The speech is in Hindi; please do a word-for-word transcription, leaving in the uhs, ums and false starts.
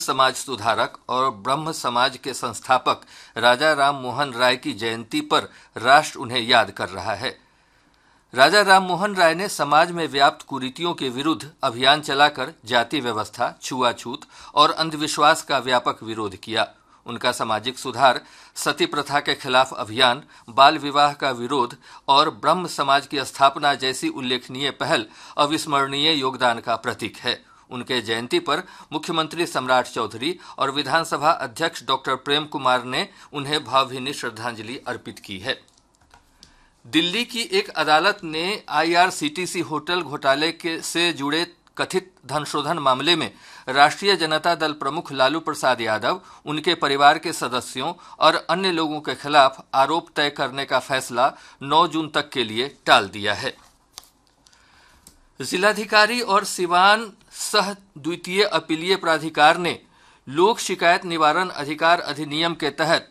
समाज सुधारक और ब्रह्म समाज के संस्थापक राजा राम मोहन राय की जयंती पर राष्ट्र उन्हें याद कर रहा है। राजा राम मोहन राय ने समाज में व्याप्त कुरीतियों के विरुद्ध अभियान चलाकर जाति व्यवस्था, छुआछूत और अंधविश्वास का व्यापक विरोध किया। उनका सामाजिक सुधार, सती प्रथा के खिलाफ अभियान, बाल विवाह का विरोध और ब्रह्म समाज की स्थापना जैसी उल्लेखनीय पहल अविस्मरणीय योगदान का प्रतीक है। उनके जयंती पर मुख्यमंत्री सम्राट चौधरी और विधानसभा अध्यक्ष डॉक्टर प्रेम कुमार ने उन्हें भावभीनी श्रद्धांजलि अर्पित की है। दिल्ली की एक अदालत ने आईआरसीटीसी होटल घोटाले के से जुड़े कथित धनशोधन मामले में राष्ट्रीय जनता दल प्रमुख लालू प्रसाद यादव, उनके परिवार के सदस्यों और अन्य लोगों के खिलाफ आरोप तय करने का फैसला नौ जून तक के लिए टाल दिया है। जिलाधिकारी और सिवान सह द्वितीय अपीलीय प्राधिकार ने लोक शिकायत निवारण अधिकार अधिनियम के तहत